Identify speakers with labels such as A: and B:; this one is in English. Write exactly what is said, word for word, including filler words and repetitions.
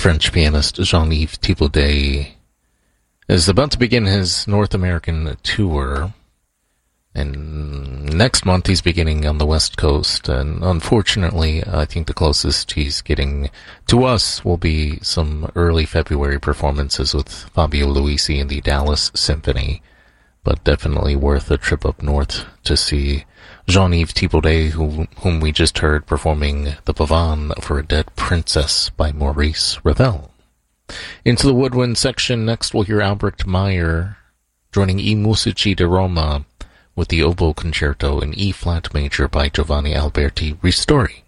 A: French pianist Jean-Yves Thibaudet is about to begin his North American tour. And next month he's beginning on the West Coast, and unfortunately I think the closest he's getting to us will be some early February performances with Fabio Luisi and the Dallas Symphony, but definitely worth a trip up north to see Jean-Yves Thibaudet, who, whom we just heard performing the Pavane for a Dead Princess by Maurice Ravel. Into the woodwind section, next we'll hear Albrecht Meyer joining I Musici di Roma with the Oboe Concerto in E-flat major by Giovanni Alberti Ristori.